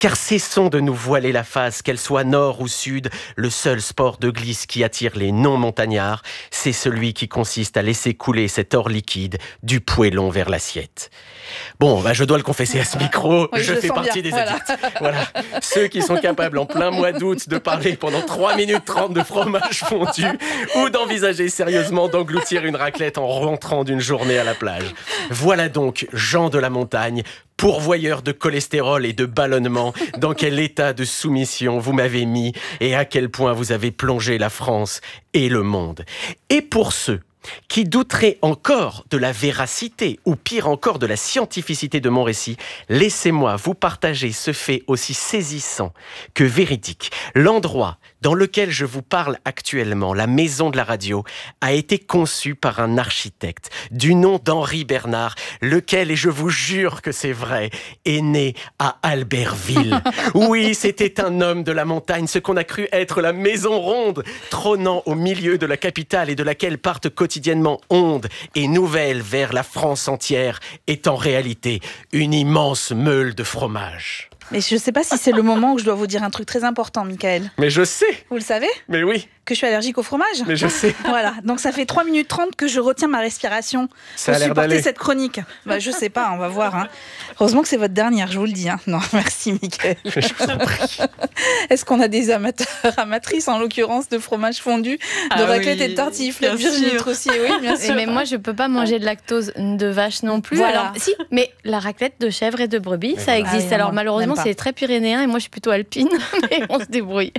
Car cessons de nous voiler la face, qu'elle soit nord ou sud, le seul sport de glisse qui attire les non-montagnards, c'est celui qui consiste à laisser couler cet or liquide du poêlon vers l'assiette. Bon, je dois le confesser à ce micro, oui, je fais partie des addicts. Voilà. Ceux qui sont capables en plein mois d'août de parler pendant 3 minutes 30 de fromage fondu ou d'envisager sérieusement d'engloutir une raclette en rentrant d'une journée à la plage. Voilà donc Jean de la Montagne, pourvoyeur de cholestérol et de ballonnement, dans quel état de soumission vous m'avez mis et à quel point vous avez plongé la France et le monde. Et pour ceux qui douteraient encore de la véracité ou pire encore de la scientificité de mon récit, laissez-moi vous partager ce fait aussi saisissant que véridique. L'endroit dans lequel je vous parle actuellement, la maison de la radio, a été conçu par un architecte du nom d'Henri Bernard, lequel, et je vous jure que c'est vrai, est né à Albertville. Oui, c'était un homme de la montagne, ce qu'on a cru être la maison ronde, trônant au milieu de la capitale et de laquelle partent quotidiennement ondes et nouvelles vers la France entière, est en réalité une immense meule de fromage. Mais je ne sais pas si c'est le moment où je dois vous dire un truc très important, Michael. Mais je sais. Vous le savez ? Mais oui. Que je suis allergique au fromage. Mais je sais. Voilà, donc ça fait 3 minutes 30 que je retiens ma respiration ça pour a l'air supporter d'aller. cette chronique. Je sais pas, on va voir. Hein. Heureusement que c'est votre dernière, je vous le dis. Hein. Non, merci Michael. Je vous en prie. Est-ce qu'on a des amateurs, amatrices en l'occurrence de fromage fondu, de raclette et de tartiflette, Virginie Troussier, oui, bien sûr. Mais moi, je peux pas manger de lactose de vache non plus. Voilà. Alors, si, mais la raclette de chèvre et de brebis, ça existe. oui, alors non, malheureusement, c'est très pyrénéen et moi, je suis plutôt alpine, mais on se débrouille.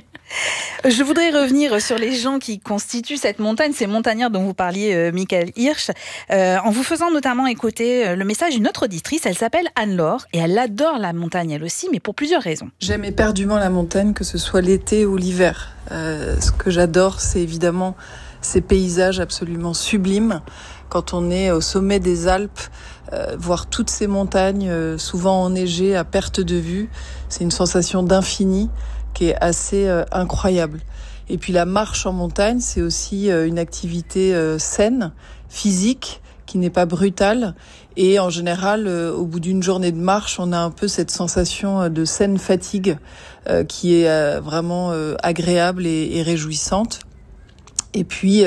Je voudrais revenir sur les gens qui constituent cette montagne, ces montagnards dont vous parliez, Michael Hirsch, en vous faisant notamment écouter le message d'une autre auditrice. Elle s'appelle Anne-Laure et elle adore la montagne elle aussi, mais pour plusieurs raisons. J'aime éperdument la montagne, que ce soit l'été ou l'hiver. Ce que j'adore, c'est évidemment ces paysages absolument sublimes. Quand on est au sommet des Alpes, voir toutes ces montagnes, souvent enneigées à perte de vue, c'est une sensation d'infini qui est assez incroyable. Et puis la marche en montagne, c'est aussi une activité saine, physique, qui n'est pas brutale. Et en général, au bout d'une journée de marche, on a un peu cette sensation de saine fatigue qui est vraiment agréable et réjouissante. Et puis,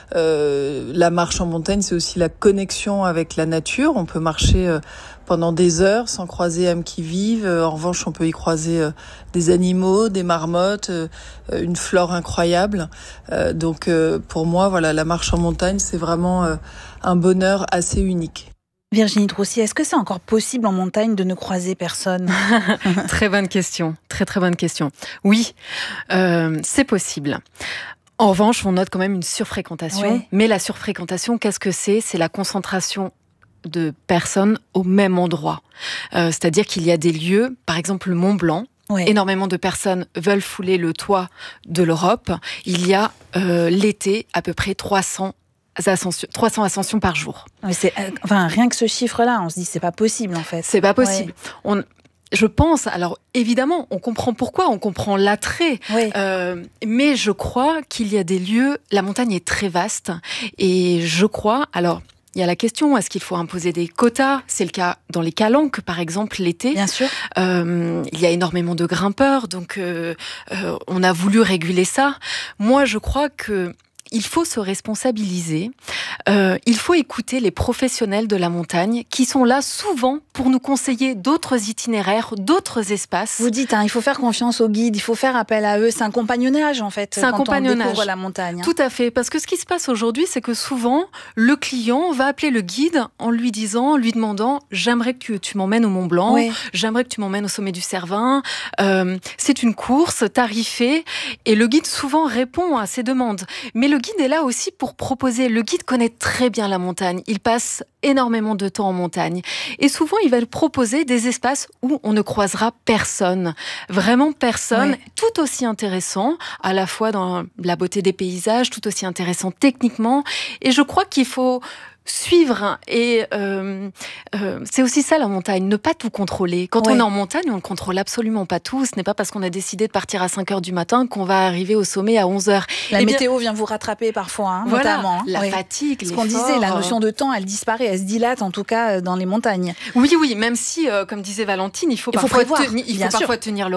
la marche en montagne, c'est aussi la connexion avec la nature. On peut marcher pendant des heures sans croiser âme qui vive. En revanche, on peut y croiser des animaux, des marmottes, une flore incroyable. Donc, pour moi, voilà, la marche en montagne, c'est vraiment un bonheur assez unique. Virginie Troussier, est-ce que c'est encore possible en montagne de ne croiser personne ? Très bonne question, très bonne question. Oui, c'est possible. En revanche, on note quand même une surfréquentation. Oui. Mais la surfréquentation, qu'est-ce que c'est ? C'est la concentration de personnes au même endroit. C'est-à-dire qu'il y a des lieux, par exemple le Mont Blanc, Oui. énormément de personnes veulent fouler le toit de l'Europe. Il y a l'été à peu près 300 ascensions par jour. C'est, rien que ce chiffre-là, on se dit c'est pas possible en fait. C'est pas possible. Ouais. Je pense, alors évidemment, on comprend pourquoi, on comprend l'attrait, Oui. Mais je crois qu'il y a des lieux, la montagne est très vaste, et je crois, alors il y a la question, est-ce qu'il faut imposer des quotas ? C'est le cas dans les Calanques, par exemple, l'été. Bien sûr. Il y a énormément de grimpeurs, donc on a voulu réguler ça. Moi, je crois que il faut se responsabiliser, il faut écouter les professionnels de la montagne qui sont là souvent pour nous conseiller d'autres itinéraires, d'autres espaces. Vous dites, il faut faire confiance aux guides, il faut faire appel à eux. C'est un compagnonnage en fait. C'est un compagnonnage. On découvre la montagne. Tout à fait, parce que ce qui se passe aujourd'hui, c'est que souvent, le client va appeler le guide en lui demandant « j'aimerais que tu m'emmènes au Mont Blanc, Oui. j'aimerais que tu m'emmènes au sommet du Cervin, c'est une course tarifée ». Et le guide souvent répond à ces demandes. Mais le guide est là aussi pour proposer. Le guide connaît très bien la montagne. Il passe énormément de temps en montagne. Et souvent, il va proposer des espaces où on ne croisera personne. Vraiment personne. Ouais. Tout aussi intéressant, à la fois dans la beauté des paysages, tout aussi intéressant techniquement. Et je crois qu'il faut suivre. Et c'est aussi ça la montagne, ne pas tout contrôler. Quand on est en montagne, on ne contrôle absolument pas tout. Ce n'est pas parce qu'on a décidé de partir à 5h du matin qu'on va arriver au sommet à 11h. La météo vient vous rattraper parfois, notamment. La fatigue, ce qu'on disait, la notion de temps, elle disparaît, elle se dilate en tout cas dans les montagnes. Oui, même si, comme disait Valentine, il faut parfois tenir